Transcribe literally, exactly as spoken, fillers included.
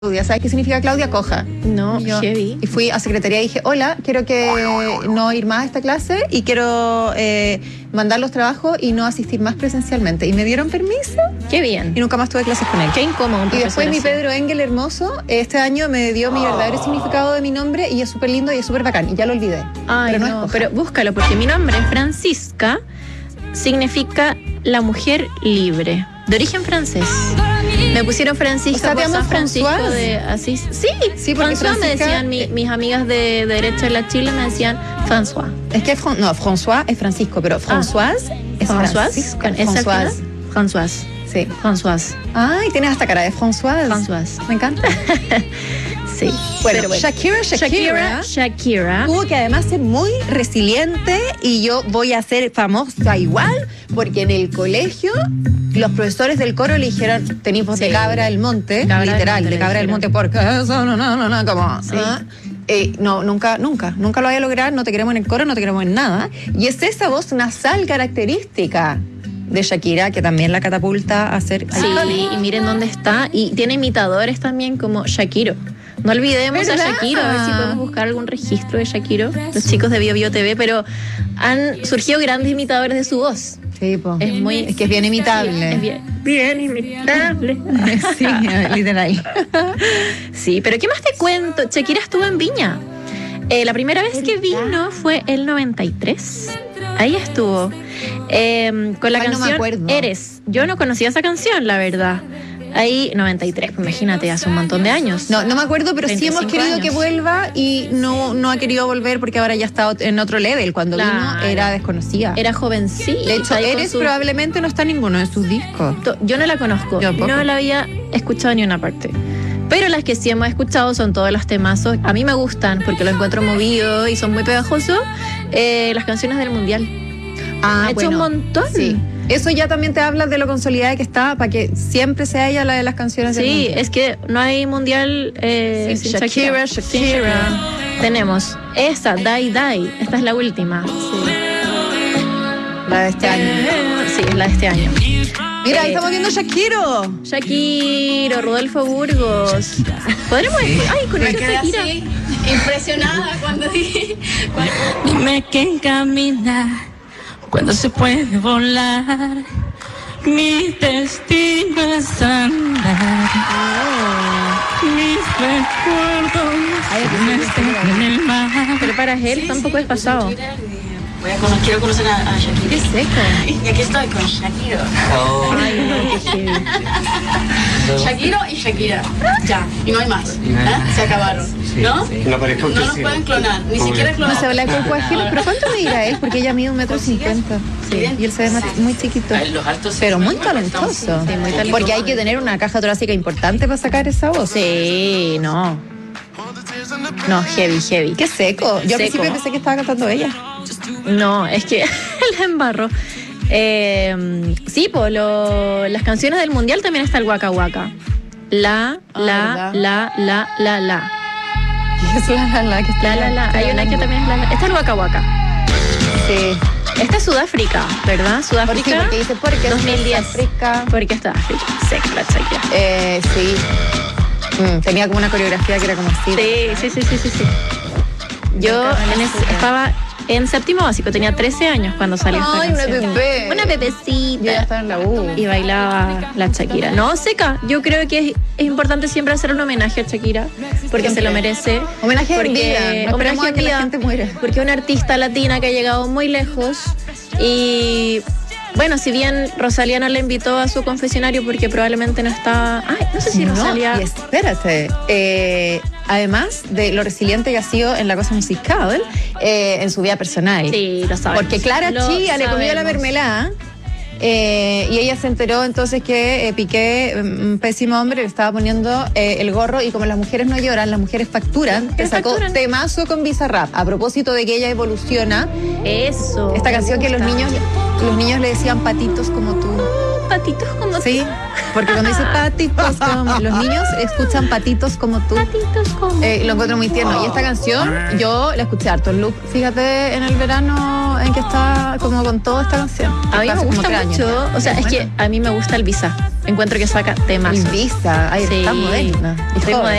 Claudia, ¿sabes qué significa Claudia? Coja. No, y yo, heavy. Y fui a secretaría y dije, hola, quiero que no ir más a esta clase y quiero eh, mandar los trabajos y no asistir más presencialmente. Y me dieron permiso. Qué bien. Y nunca más tuve clases con él. Qué incómodo un Y después mi así. Pedro Engel hermoso, este año me dio mi verdadero significado de mi nombre y es súper lindo y es súper bacán. Y ya lo olvidé. Ay, pero no, no, es Coja. pero búscalo, porque mi nombre, Francisca, significa la mujer libre, de origen francés. Me pusieron Francisca, O sea, ¿te por San llamas Francisco Françoise? de Asís. Sí, Sí, porque François me Francisca- decían, mi- mis amigas de, de derecho de la Chile me decían François. Es que Fran- no, François es Francisco, pero Françoise es Françoise, Francisca. con esa Françoise. altura. Françoise. Sí. Françoise. Ay, tienes hasta cara de Françoise. Françoise. Me encanta. Sí. Bueno, Pero bueno. Shakira, Shakira. Shakira, Shakira. Tuvo que además ser muy resiliente y yo voy a ser famosa igual porque en el colegio los profesores del coro le dijeron tenís voz de Sí. cabra del monte, Cabra del literal, monte, de le cabra del dijeron. monte porque eso no, no, no, no, como Sí. ¿ah? Eh, no, nunca, nunca, nunca lo voy a lograr, no te queremos en el coro, no te queremos en nada. Y es esa voz nasal característica de Shakira que también la catapulta a ser Sí, y miren dónde está. Y tiene imitadores también como Shakiro. No olvidemos ¿Verdad? a Shakiro, a ver si podemos buscar algún registro de Shakiro, los chicos de Bio Bio T V, pero han surgido grandes imitadores de su voz. Sí, po. Es muy... Es que es bien imitable. Es bien, bien imitable. Sí, literal. Sí, pero ¿qué más te cuento? Shakira estuvo en Viña. Eh, la primera vez que vino fue el noventa y tres. Ahí estuvo. Eh, con la Ay, no me canción acuerdo. Eres. Yo no conocía esa canción, la verdad. Ahí, noventa y tres, pues imagínate, hace un montón de años. No, no me acuerdo, pero sí hemos veinticinco querido años. que vuelva y no, no ha querido volver porque ahora ya está en otro level. Cuando Claro. vino era desconocida. Era jovencita. de hecho, ahí con Eres su- probablemente no está en ninguno de sus discos. Yo no la conozco. Yo tampoco. No la había escuchado ni una parte. Pero las que sí hemos escuchado son todos los temazos. A mí me gustan porque los encuentro movidos y son muy pegajosos. Eh, las canciones del Mundial. Ah, ha hecho un montón. Sí. Eso ya también te habla de lo consolidada que está para que siempre sea ella la de las canciones del Sí, Mundial. es que no hay mundial eh, Sí, sin Shakira, Sin Shakira. Tenemos esta, Die Die. Esta es la última. La de este año. Sí, es la de este año. Mira, ahí Eh, estamos viendo Shakiro. Shakiro, Rodolfo Burgos. Podremos decir, ay, con esa Shakira. Impresionada cuando dije. Dime quién camina cuando se puede volar. Mi destino es andar. Mis recuerdos no están en el mar. Pero para él tampoco es pasado. Voy a conocer, quiero conocer a, a Shakira. Qué seco. Y aquí estoy con Shakira. Ay, no, qué heavy. Shakira y Shakira. Ya. Y no hay más. Y no hay ¿eh? más. Se acabaron. ¿No? La pareja No nos exclusiva. pueden clonar. Ni Obvio. siquiera No clonar. se habla de cuerpo ajeno, pero ¿cuánto medirá él? Porque ella mide un metro cincuenta. Sí. Y él se ve más- muy chiquito. Los altos Pero muy talentoso. Sí, muy talentoso. Porque hay que tener una caja torácica importante para sacar esa voz. Sí, no. No, heavy, heavy. Qué seco. Yo al Seco. principio pensé que estaba cantando ella. No, es que la embarro. Eh, sí, pues las canciones del mundial también está el Waka Waka. La, Ah, la, ¿verdad? la, la, la, la. Es la la la que está. La, la, la. Hay una que también es la, la. Esta es el Waka Waka. Sí. Esta es Sudáfrica, ¿verdad? ¿Por qué? Sudáfrica. Porque dice porque es dos mil diez. África. Porque está África. Seca la Shakira. Eh, sí. Mm, tenía como una coreografía que era como así. Sí, sí, sí, sí, sí, sí. Yo encanta en la es- Shakira. estaba en séptimo básico, tenía trece años cuando salió esta Ay, una canción. bebé. Una Yo ya bebecita. estaba en la U. Y bailaba la Shakira. No, seca. Yo creo que es, es importante siempre hacer un homenaje a Shakira porque Siempre. se lo merece. Homenaje en Porque- vida. No esperemos homenaje a en que la vida. gente muera. Porque es una artista latina que ha llegado muy lejos y bueno, si bien Rosalía no le invitó a su confesionario porque probablemente no está... Ay, no sé si No, Rosalía... y espérate, eh, además de lo resiliente que ha sido en la cosa musical, eh, en su vida personal. Sí, lo sabemos. Porque Clara Lo Chía le comió la sabemos. mermelada eh, y ella se enteró entonces que eh, Piqué, un pésimo hombre, le estaba poniendo eh, el gorro y como las mujeres no lloran, las mujeres facturan, que mujeres sacó facturan. temazo con Bizarrap. A propósito de que ella evoluciona, Eso. esta me canción que los gusta. niños, los niños le decían patitos como tú. Patitos como Sí, porque cuando dice patitos como los niños escuchan patitos como tú. patitos como... Eh, lo encuentro muy tierno. Y esta canción yo la escuché harto. Look, fíjate, en el verano en que está como con toda esta canción. A mí me Hace como gusta tres años mucho, ya. o sea, es Bueno. que a mí me gusta el Visa. Encuentro que saca temas. El Visa, ahí Sí. está moderna. Estoy joven.